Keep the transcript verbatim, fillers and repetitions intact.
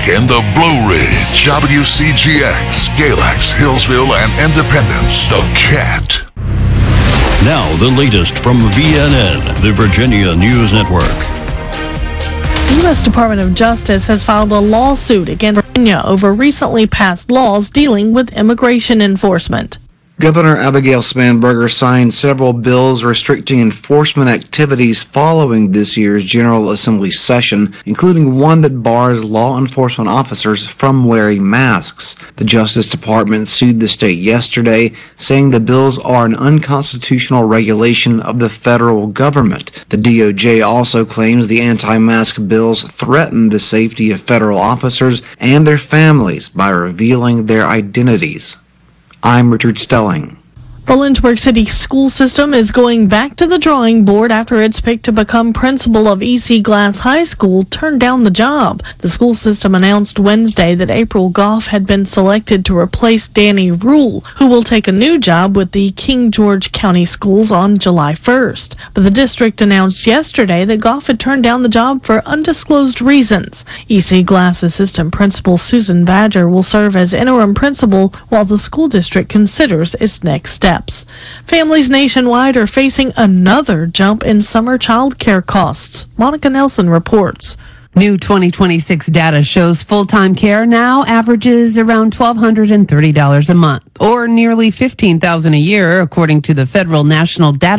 in the Blue Ridge, W C G X, Galax, Hillsville, and Independence, The Cat. Now the latest from V N N, the Virginia News Network. The U S Department of Justice has filed a lawsuit against Virginia over recently passed laws dealing with immigration enforcement. Governor Abigail Spanberger signed several bills restricting enforcement activities following this year's General Assembly session, including one that bars law enforcement officers from wearing masks. The Justice Department sued the state yesterday, saying the bills are an unconstitutional regulation of the federal government. The D O J also claims the anti-mask bills threaten the safety of federal officers and their families by revealing their identities. I'm Richard Stelling. The Lynchburg City school system is going back to the drawing board after its pick to become principal of E C Glass High School turned down the job. The school system announced Wednesday that April Goff had been selected to replace Danny Rule, who will take a new job with the King George County Schools on July first. But the district announced yesterday that Goff had turned down the job for undisclosed reasons. E C Glass Assistant Principal Susan Badger will serve as interim principal while the school district considers its next steps. Families nationwide are facing another jump in summer child care costs. Monica Nelson reports. New twenty twenty-six data shows full-time care now averages around one thousand two hundred thirty dollars a month, or nearly fifteen thousand dollars a year, according to the Federal National Data